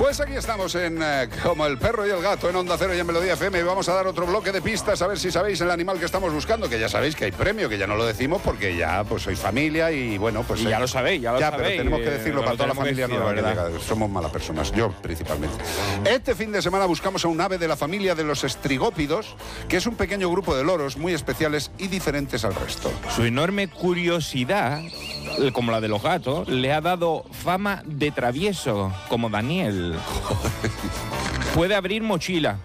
Pues aquí estamos en Como el perro y el gato, en Onda Cero y en Melodía FM. Y vamos a dar otro bloque de pistas a ver si sabéis el animal que estamos buscando, que ya sabéis que hay premio, que ya no lo decimos porque ya pues sois familia y bueno, pues... Y ya lo sabéis, ya lo sabéis. Pero tenemos que decirlo para toda la familia nueva que llega. Somos malas personas, yo principalmente. Este fin de semana buscamos a un ave de la familia de los estrigópidos, que es un pequeño grupo de loros muy especiales y diferentes al resto. Su enorme curiosidad, como la de los gatos, le ha dado fama de travieso, como Daniel. Puede abrir mochila.